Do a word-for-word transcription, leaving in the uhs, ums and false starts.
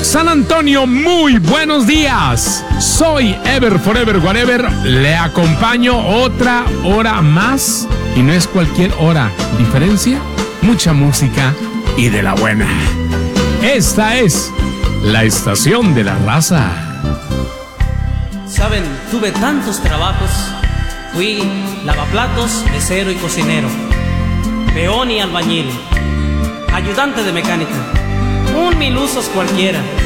San Antonio, muy buenos días. Soy Ever Forever Whatever. Le acompaño otra hora más. Y no es cualquier hora. ¿Diferencia? Mucha música y de la buena. Esta es la estación de la raza. Saben, tuve tantos trabajos. Fui lavaplatos, mesero y cocinero, peón y albañil, ayudante de mecánica, un mil usos cualquiera.